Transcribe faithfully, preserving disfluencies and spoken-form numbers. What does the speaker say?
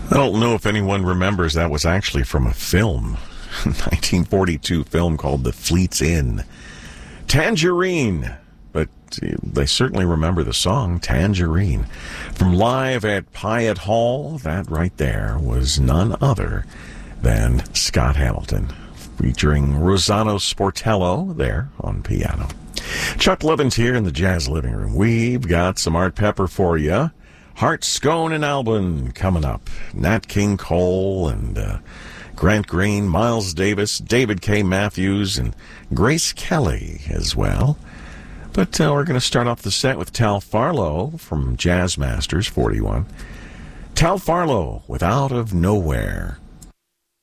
I don't know if anyone remembers that was actually from a film, nineteen forty-two film called The Fleet's Inn. Tangerine, but they certainly remember the song Tangerine. From Live at Hyatt Hall, that right there was none other than Scott Hamilton, featuring Rossano Sportello there on piano. Chuck Levin's here in the Jazz Living Room. We've got some Art Pepper for you. Hart Scone and Albin coming up. Nat King Cole and uh, Grant Green, Miles Davis, David K. Matthews, and Grace Kelly as well. But uh, we're going to start off the set with Tal Farlow from Jazz Masters forty-one. Tal Farlow with Out of Nowhere.